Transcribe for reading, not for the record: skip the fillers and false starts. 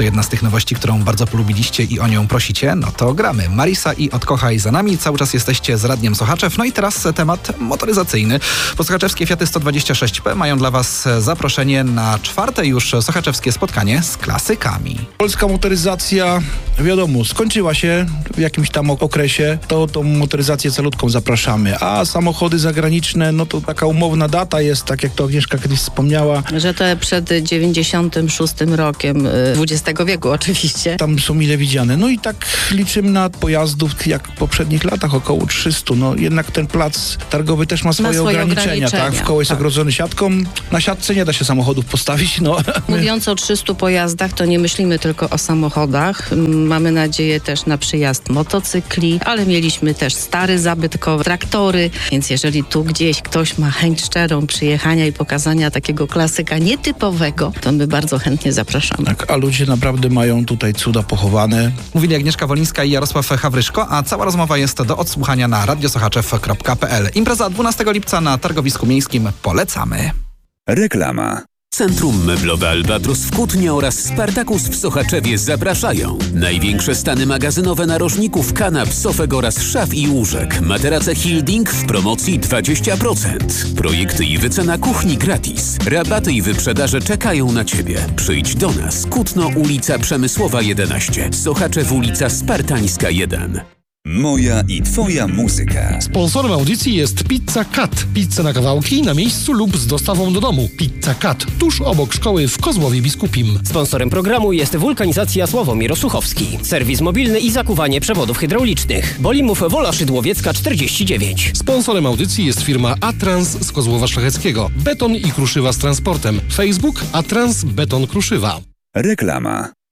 to jedna z tych nowości, którą bardzo polubiliście i o nią prosicie, no to gramy. Marisa i Odkochaj za nami. Cały czas jesteście z Radiem Sochaczew. No i teraz temat motoryzacyjny. Sochaczewskie Fiaty 126P mają dla Was zaproszenie na 4. już sochaczewskie spotkanie z klasykami. Polska motoryzacja, wiadomo, skończyła się w jakimś tam okresie, to tą motoryzację calutką zapraszamy, a samochody zagraniczne, no to taka umowna data jest, tak jak to Agnieszka kiedyś wspomniała. Że to przed 96 rokiem XX wieku oczywiście. Tam są mile widziane. No i tak liczymy na pojazdów jak w poprzednich latach, około 300. No jednak ten plac targowy też ma swoje ograniczenia, tak? Wkoło jest ogrodzony siatką. Na siatce nie da się samochodów postawić, no. Mówiąc o 300 pojazdach, to nie myślimy tylko o samochodach. Mamy nadzieję też na przyjazd motocykli, ale mieliśmy też stare, zabytkowe traktory, więc jeżeli tu gdzieś ktoś ma chęć szczerą przyjechania i pokazania takiego klasyka nietypowego, to my bardzo chętnie zapraszamy. Tak, a ludzie naprawdę mają tutaj cuda pochowane. Mówili Agnieszka Wolińska i Jarosław Hawryszko, a cała rozmowa jest do odsłuchania na radiosochaczew.pl. Impreza 12 lipca na targowisku miejskim. Polecamy. Reklama. Centrum Meblowe Albatros w Kutnie oraz Spartakus w Sochaczewie zapraszają. Największe stany magazynowe narożników, kanap, sofek oraz szaf i łóżek. Materace Hilding w promocji 20%. Projekty i wycena kuchni gratis. Rabaty i wyprzedaże czekają na Ciebie. Przyjdź do nas. Kutno, ulica Przemysłowa 11. Sochaczew, ulica Spartańska 1. Moja i Twoja muzyka. Sponsorem audycji jest Pizza Cut. Pizza na kawałki, na miejscu lub z dostawą do domu. Pizza Cut, tuż obok szkoły w Kozłowie Biskupim. Sponsorem programu jest Wulkanizacja Sławomir Osuchowski. Serwis mobilny i zakuwanie przewodów hydraulicznych. Bolimów Wola Szydłowiecka 49. Sponsorem audycji jest firma Atrans z Kozłowa Szlacheckiego. Beton i kruszywa z transportem. Facebook Atrans Beton Kruszywa. Reklama.